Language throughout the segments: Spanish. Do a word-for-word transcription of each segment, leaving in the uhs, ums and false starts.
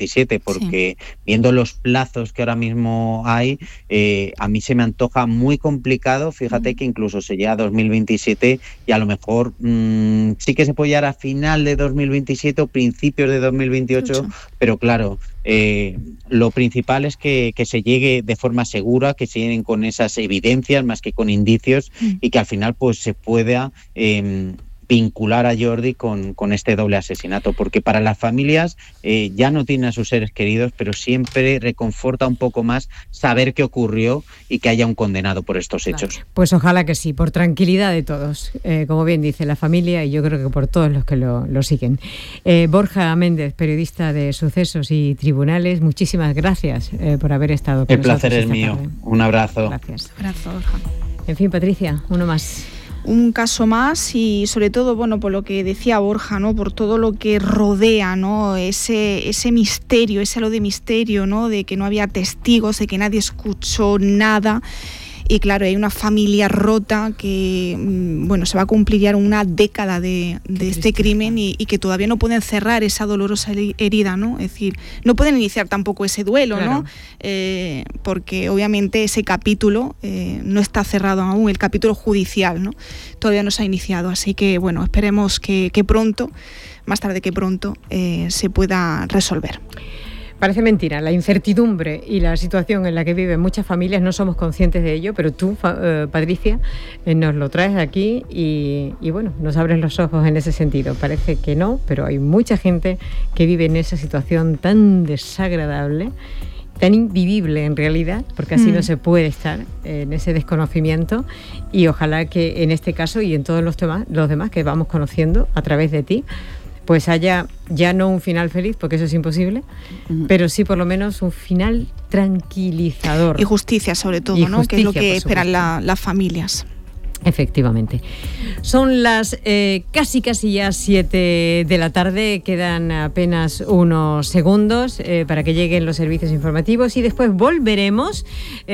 veintisiete, porque sí. viendo los plazos que ahora mismo hay, eh, a mí se me antoja muy complicado. Fíjate mm. que incluso se llega a dos mil veintisiete y a lo mejor mmm, sí que se puede llegar a final de dos mil veintisiete o principios de dos mil veintiocho, Mucho. pero claro, eh, lo principal es que, que se llegue de forma segura, que se lleguen con esas evidencias más que con indicios mm. y que al final pues se pueda eh, vincular a Jordi con, con este doble asesinato, porque para las familias eh, ya no tienen a sus seres queridos, pero siempre reconforta un poco más saber qué ocurrió y que haya un condenado por estos hechos. Claro. Pues ojalá que sí, por tranquilidad de todos, eh, como bien dice la familia, y yo creo que por todos los que lo, lo siguen. Eh, Borja Méndez, periodista de Sucesos y Tribunales, muchísimas gracias eh, por haber estado con El nosotros. El placer es mío. Tarde. Un abrazo. Gracias. Un abrazo, Borja. En fin, Patricia, uno más. Un caso más y sobre todo, bueno, por lo que decía Borja, ¿no? Por todo lo que rodea, ¿no? Ese, ese misterio, ese halo de misterio, ¿no? De que no había testigos, de que nadie escuchó nada. Y claro, hay una familia rota que, bueno, se va a cumplir ya una década de, de este crimen y, y que todavía no pueden cerrar esa dolorosa herida, ¿no? Es decir, no pueden iniciar tampoco ese duelo, claro. ¿no? Eh, porque obviamente ese capítulo eh, no está cerrado aún, el capítulo judicial, ¿no? Todavía no se ha iniciado, así que, bueno, esperemos que, que pronto, más tarde que pronto, eh, se pueda resolver. Parece mentira, la incertidumbre y la situación en la que viven muchas familias, no somos conscientes de ello, pero tú, eh, Patricia, eh, nos lo traes aquí y, y bueno, nos abres los ojos en ese sentido. Parece que no, pero hay mucha gente que vive en esa situación tan desagradable, tan invivible en realidad, porque así mm. no se puede estar en ese desconocimiento, y ojalá que en este caso y en todos los temas, los demás que vamos conociendo a través de ti, pues haya ya no un final feliz, porque eso es imposible, uh-huh. pero sí por lo menos un final tranquilizador. Y justicia sobre todo, y ¿no? Justicia, que es lo que esperan la, las familias. Efectivamente. Son las eh, casi casi ya siete de la tarde, quedan apenas unos segundos eh, para que lleguen los servicios informativos y después volveremos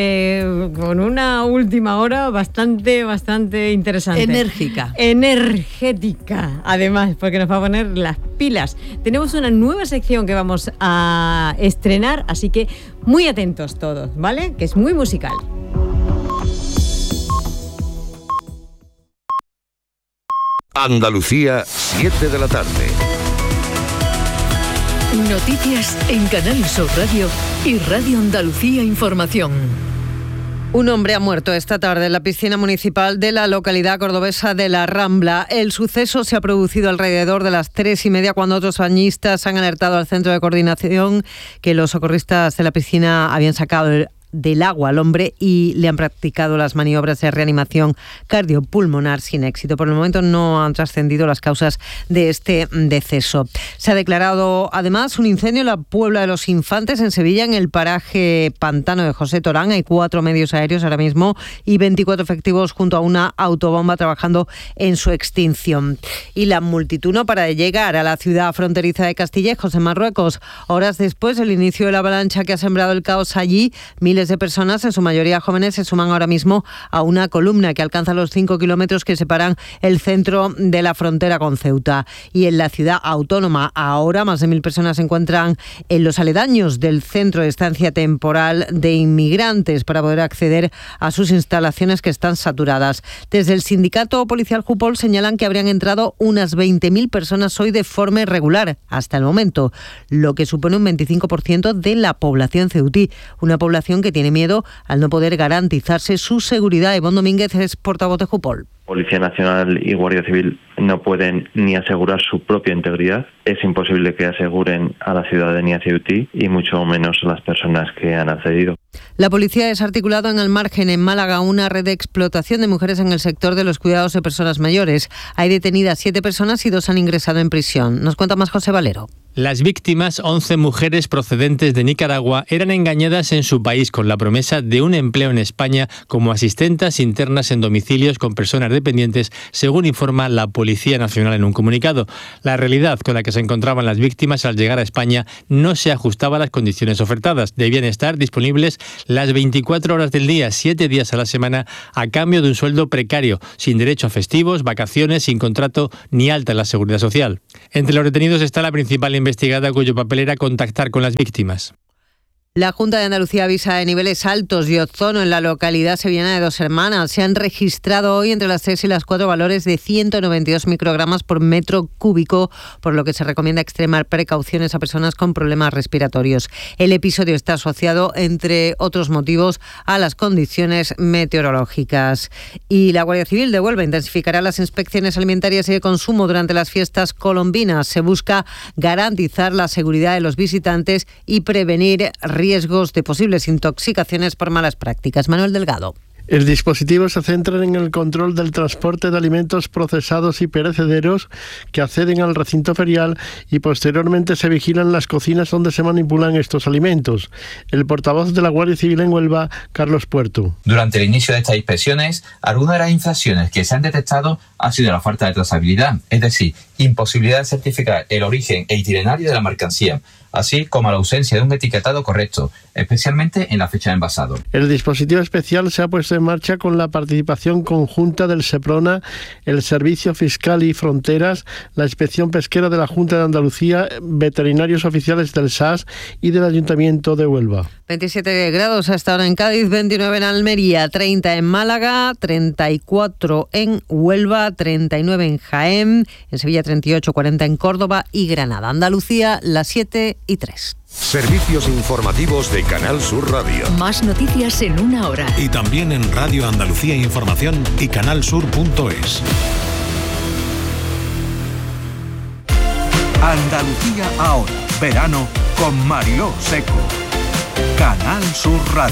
eh, con una última hora bastante, bastante interesante. Enérgica. Energética, además, porque nos va a poner las pilas. Tenemos una nueva sección que vamos a estrenar, así que muy atentos todos, ¿vale? Que es muy musical. Andalucía, siete de la tarde. Noticias en Canal Sur Radio y Radio Andalucía Información. Un hombre ha muerto esta tarde en la piscina municipal de la localidad cordobesa de La Rambla. El suceso se ha producido alrededor de las tres y media cuando otros bañistas han alertado al centro de coordinación que los socorristas de la piscina habían sacado el del agua al hombre y le han practicado las maniobras de reanimación cardiopulmonar sin éxito. Por el momento no han trascendido las causas de este deceso. Se ha declarado además un incendio en la Puebla de los Infantes, en Sevilla, en el paraje Pantano de José Torán. Hay cuatro medios aéreos ahora mismo y veinticuatro efectivos junto a una autobomba trabajando en su extinción. Y la multitud no para de llegar a la ciudad fronteriza de Castillejos, en Marruecos. Horas después del inicio de la avalancha que ha sembrado el caos allí, miles de personas, en su mayoría jóvenes, se suman ahora mismo a una columna que alcanza los cinco kilómetros que separan el centro de la frontera con Ceuta. Y en la ciudad autónoma, ahora más de mil personas se encuentran en los aledaños del centro de estancia temporal de inmigrantes para poder acceder a sus instalaciones que están saturadas. Desde el sindicato policial Jupol señalan que habrían entrado unas veinte mil personas hoy de forma irregular hasta el momento, lo que supone un veinticinco por ciento de la población ceutí, una población que tiene miedo al no poder garantizarse su seguridad. Ivonne Domínguez es portavoz de Jupol. Policía Nacional y Guardia Civil no pueden ni asegurar su propia integridad. Es imposible que aseguren a la ciudadanía ceutí y mucho menos a las personas que han accedido. La policía ha desarticulado en El Margen, en Málaga, una red de explotación de mujeres en el sector de los cuidados de personas mayores. Hay detenidas siete personas y dos han ingresado en prisión. Nos cuenta más José Valero. Las víctimas, once mujeres procedentes de Nicaragua, eran engañadas en su país con la promesa de un empleo en España como asistentas internas en domicilios con personas dependientes, según informa la Policía Nacional en un comunicado. La realidad con la que se encontraban las víctimas al llegar a España no se ajustaba a las condiciones ofertadas. Debían estar disponibles las veinticuatro horas del día, siete días a la semana, a cambio de un sueldo precario, sin derecho a festivos, vacaciones, sin contrato ni alta en la Seguridad Social. Entre los detenidos está la principal investigación investigada cuyo papel era contactar con las víctimas. La Junta de Andalucía avisa de niveles altos de ozono en la localidad sevillana de Dos Hermanas. Se han registrado hoy entre las tres y las cuatro valores de ciento noventa y dos microgramas por metro cúbico, por lo que se recomienda extremar precauciones a personas con problemas respiratorios. El episodio está asociado, entre otros motivos, a las condiciones meteorológicas. Y la Guardia Civil de Huelva intensificará las inspecciones alimentarias y de consumo durante las fiestas colombinas. Se busca garantizar la seguridad de los visitantes y prevenir riesgos de posibles intoxicaciones por malas prácticas. Manuel Delgado. El dispositivo se centra en el control del transporte de alimentos procesados y perecederos que acceden al recinto ferial y posteriormente se vigilan las cocinas donde se manipulan estos alimentos. El portavoz de la Guardia Civil en Huelva, Carlos Puerto. Durante el inicio de estas inspecciones, algunas de las infracciones que se han detectado ha sido la falta de trazabilidad, es decir, imposibilidad de certificar el origen e itinerario de la mercancía, así como la ausencia de un etiquetado correcto, especialmente en la fecha de envasado. El dispositivo especial se ha puesto en marcha con la participación conjunta del SEPRONA, el Servicio Fiscal y Fronteras, la Inspección Pesquera de la Junta de Andalucía, veterinarios oficiales del S A S y del Ayuntamiento de Huelva. veintisiete grados hasta ahora en Cádiz, veintinueve en Almería, treinta en Málaga, treinta y cuatro en Huelva, treinta y nueve en Jaén, en Sevilla treinta y ocho, cuarenta en Córdoba y Granada. Andalucía, las siete y tres. Servicios informativos de Canal Sur Radio. Más noticias en una hora. Y también en Radio Andalucía Información y canalsur punto es. Andalucía ahora. Verano con Mariló Seco. Canal Sur Radio.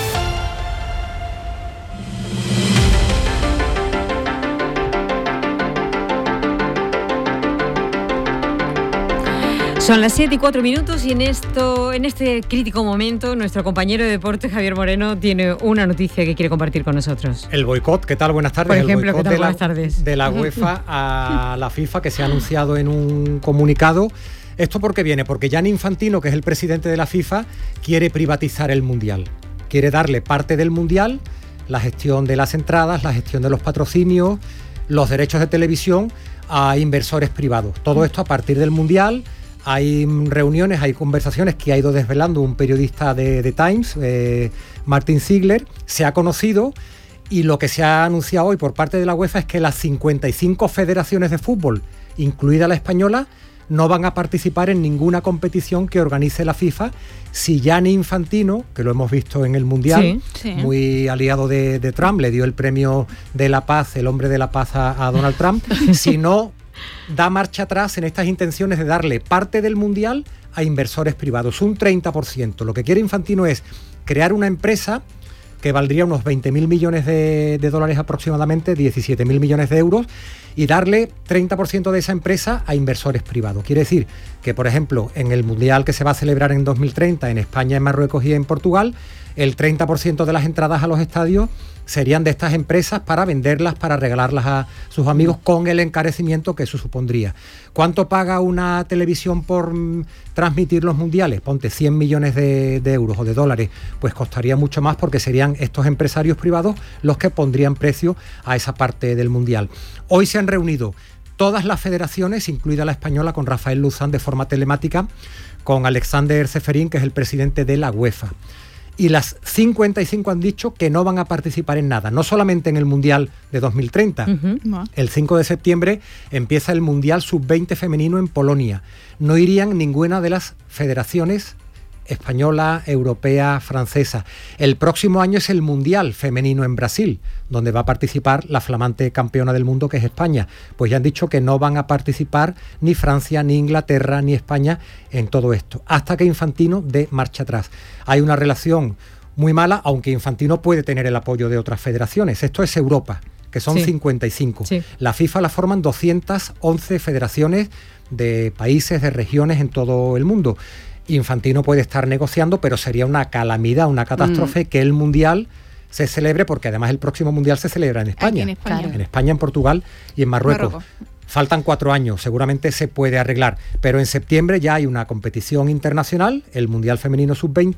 Son las siete y cuatro minutos y en esto, en este crítico momento, nuestro compañero de deporte, Javier Moreno, tiene una noticia que quiere compartir con nosotros. El boicot, ¿qué tal? Buenas tardes. Por ejemplo, el ¿qué tal? De la, Buenas tardes. De la UEFA a la FIFA, que se ha anunciado en un comunicado. ¿Esto por qué viene? Porque Gianni Infantino, que es el presidente de la FIFA, quiere privatizar el Mundial. Quiere darle parte del Mundial, la gestión de las entradas, la gestión de los patrocinios, los derechos de televisión a inversores privados. Todo esto a partir del Mundial. Hay reuniones, hay conversaciones que ha ido desvelando un periodista de, de Times, eh, Martin Ziegler. Se ha conocido y lo que se ha anunciado hoy por parte de la UEFA es que las cincuenta y cinco federaciones de fútbol, incluida la española, no van a participar en ninguna competición que organice la FIFA si Gianni Infantino, que lo hemos visto en el Mundial, sí, sí. muy aliado de, de Trump, le dio el premio de la paz, el hombre de la paz a, a Donald Trump, si no da marcha atrás en estas intenciones de darle parte del Mundial a inversores privados, un treinta por ciento. Lo que quiere Infantino es crear una empresa que valdría unos veinte mil millones de, de dólares aproximadamente, diecisiete mil millones de euros, y darle treinta por ciento de esa empresa a inversores privados. Quiere decir que, por ejemplo, en el Mundial que se va a celebrar en dos mil treinta en España, en Marruecos y en Portugal, el treinta por ciento de las entradas a los estadios serían de estas empresas para venderlas, para regalarlas a sus amigos con el encarecimiento que eso supondría. ¿Cuánto paga una televisión por mm, transmitir los mundiales? Ponte cien millones de, de euros o de dólares. Pues costaría mucho más porque serían estos empresarios privados los que pondrían precio a esa parte del mundial. Hoy se han reunido todas las federaciones, incluida la española, con Rafael Luzán de forma telemática, con Alexander Ceferín, que es el presidente de la UEFA. Y las cincuenta y cinco han dicho que no van a participar en nada, no solamente en el Mundial de dos mil treinta. Uh-huh. El cinco de septiembre empieza el Mundial sub veinte femenino en Polonia. No irían ninguna de las federaciones española, europea, francesa. El próximo año es el Mundial femenino en Brasil, donde va a participar la flamante campeona del mundo, que es España. Pues ya han dicho que no van a participar ni Francia, ni Inglaterra, ni España en todo esto, hasta que Infantino dé marcha atrás. Hay una relación muy mala, aunque Infantino puede tener el apoyo de otras federaciones. Esto es Europa, que son sí. cincuenta y cinco. Sí. La FIFA la forman doscientas once federaciones de países, de regiones en todo el mundo. Infantino puede estar negociando, pero sería una calamidad, una catástrofe mm. que el Mundial se celebre, porque además el próximo Mundial se celebra en España. En España. Claro. En España, en Portugal y en Marruecos. Marruecos. Faltan cuatro años, seguramente se puede arreglar, pero en septiembre ya hay una competición internacional, el Mundial Femenino sub veinte,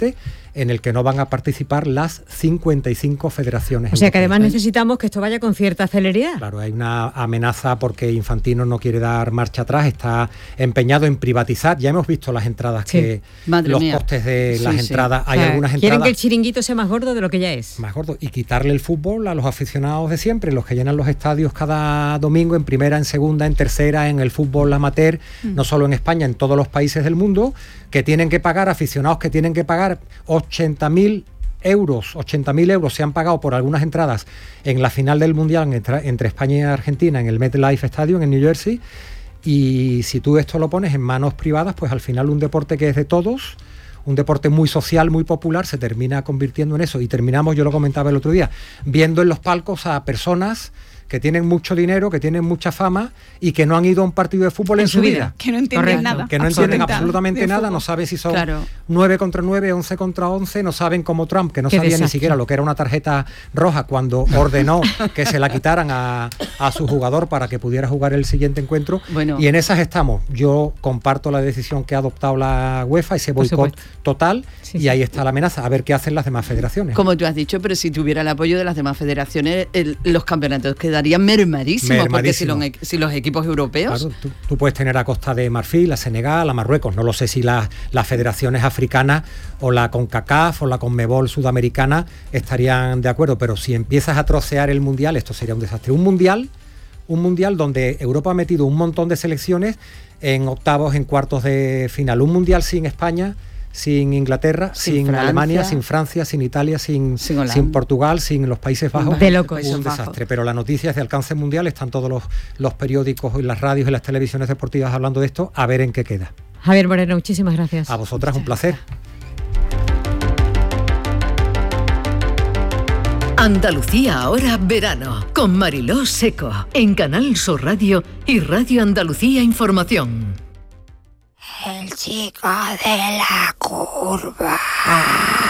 en el que no van a participar las cincuenta y cinco federaciones. O sea que además europeas. necesitamos que esto vaya con cierta celeridad. Claro, hay una amenaza porque Infantino no quiere dar marcha atrás, está empeñado en privatizar. Ya hemos visto las entradas, Sí. que Madre los mía. costes de Sí, las sí. entradas, hay O sea, algunas quieren entradas que el chiringuito sea más gordo de lo que ya es. más gordo y quitarle el fútbol a los aficionados de siempre, los que llenan los estadios cada domingo, en primera, en segunda, en tercera, en el fútbol amateur, mm. no solo en España, en todos los países del mundo, que tienen que pagar, aficionados que tienen que pagar ochenta mil euros, ochenta mil euros se han pagado por algunas entradas en la final del Mundial entre, entre España y Argentina en el MetLife Stadium en New Jersey, y si tú esto lo pones en manos privadas, pues al final un deporte que es de todos, un deporte muy social, muy popular, se termina convirtiendo en eso, y terminamos, yo lo comentaba el otro día, viendo en los palcos a personas que tienen mucho dinero, que tienen mucha fama y que no han ido a un partido de fútbol en, en su vida. vida. Que no entienden Correcto. nada. Que no entienden absolutamente nada, no saben si son claro. nueve contra nueve, once contra once, no saben como Trump, que no Qué sabía desastre. ni siquiera lo que era una tarjeta roja cuando ordenó que se la quitaran a, a su jugador para que pudiera jugar el siguiente encuentro. Bueno. Y en esas estamos. Yo comparto la decisión que ha adoptado la UEFA, ese boicot total, sí, y sí. ahí está la amenaza, a ver qué hacen las demás federaciones. Como tú has dicho, pero si tuviera el apoyo de las demás federaciones, el, los campeonatos quedarían mermadísimos, porque si los, si los equipos europeos... Claro, tú, tú puedes tener a Costa de Marfil, a Senegal, a Marruecos, no lo sé si las, las federaciones africanas o la CONCACAF o la CONMEBOL sudamericana estarían de acuerdo, pero si empiezas a trocear el Mundial, esto sería un desastre. Un Mundial, un mundial donde Europa ha metido un montón de selecciones en octavos, en cuartos de final. Un Mundial sin España, sin Inglaterra, sin, sin Alemania, sin Francia, sin Italia, sin, sin, sin Portugal, sin los Países Bajos. De locos. Un desastre, pero la noticia es de alcance mundial, están todos los, los periódicos y las radios y las televisiones deportivas hablando de esto, a ver en qué queda. Javier Moreno, muchísimas gracias. A vosotras, un placer. Andalucía ahora verano, con Mariló Seco, en Canal Sur Radio y Radio Andalucía Información. El chico de la curva.